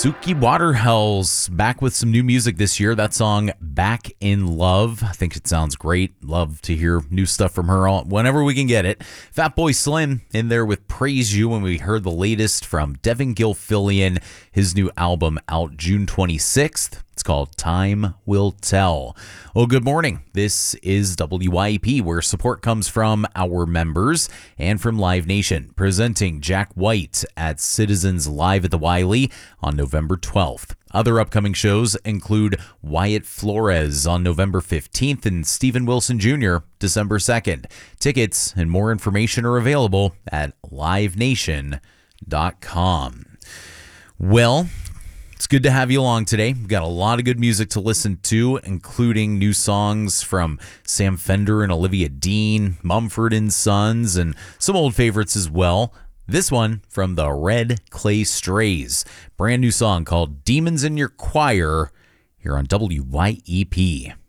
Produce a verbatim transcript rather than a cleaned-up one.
Suki Waterhouse back with some new music this year. That song, Back in Love. I think it sounds great. Love to hear new stuff from her all, whenever we can get it. Fatboy Slim in there with Praise You when we heard the latest from Devin Gilfillian. His new album out June twenty-sixth. It's called Time Will Tell. Well, good morning. This is W Y E P, where support comes from our members and from Live Nation, presenting Jack White at Citizens Live at the Wiley on November twelfth. Other upcoming shows include Wyatt Flores on November fifteenth and Steven Wilson Junior December second. Tickets and more information are available at live nation dot com. Well, it's good to have you along today. We've got a lot of good music to listen to, including new songs from Sam Fender and Olivia Dean, Mumford and Sons, and some old favorites as well. This one from the Red Clay Strays. Brand new song called Demons in Your Choir here on W Y E P.